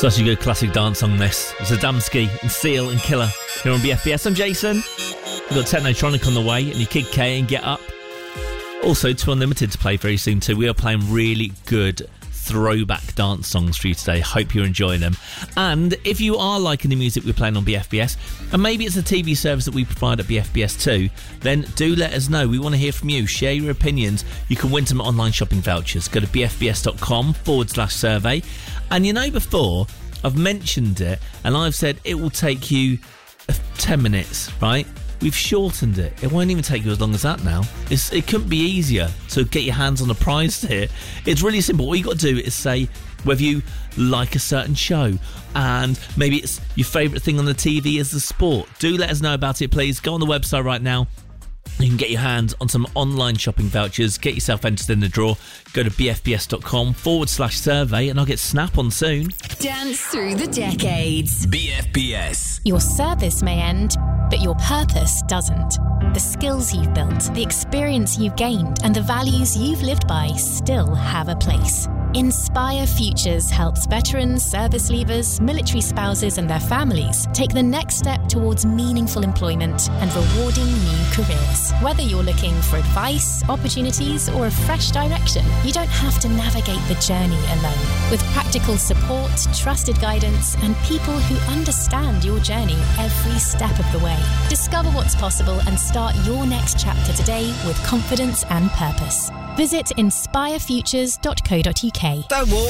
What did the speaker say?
Such a good classic dance song, this. It's Adamski and Seal and Killer here on BFBS. I'm Jason. We've got Technotronic on the way and your Kid K and Get Up. Also, 2 Unlimited to play very soon too. We are playing really good throwback dance songs for you today. Hope you're enjoying them. And if you are liking the music we're playing on BFBS, and maybe it's a TV service that we provide at BFBS too, then do let us know. We want to hear from you. Share your opinions. You can win some online shopping vouchers. Go to bfbs.com/survey. And you know, before I've mentioned it and I've said it will take you 10 minutes, right? We've shortened it. It won't even take you as long as that now. It couldn't be easier to get your hands on a prize here. It's really simple. All you got to do is say whether you like a certain show, and maybe it's your favourite thing on the TV is the sport. Do let us know about it, please. Go on the website right now. You can get your hands on some online shopping vouchers. Get yourself entered in the draw. Go to bfbs.com/survey and I'll get Snap on soon. Dance through the decades. BFBS. Your service may end, but your purpose doesn't. The skills you've built, the experience you've gained, and the values you've lived by still have a place. Inspire Futures helps veterans, service leavers, military spouses and their families take the next step towards meaningful employment and rewarding new careers. Whether you're looking for advice, opportunities, or a fresh direction, you don't have to navigate the journey alone. With practical support, trusted guidance, and people who understand your journey every step of the way. Discover what's possible and start your next chapter today with confidence and purpose. Visit inspirefutures.co.uk. Don't walk,